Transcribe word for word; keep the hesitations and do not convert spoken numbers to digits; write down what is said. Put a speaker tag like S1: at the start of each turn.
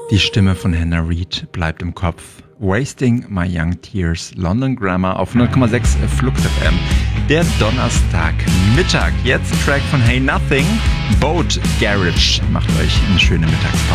S1: Die Stimme von Hannah Reid bleibt im Kopf. Wasting My Young Tears, London Grammar auf null Komma sechs Flux F M. Der Donnerstagmittag. Jetzt Track von Hey Nothing, Boat Garage. Macht euch eine schöne Mittagspause.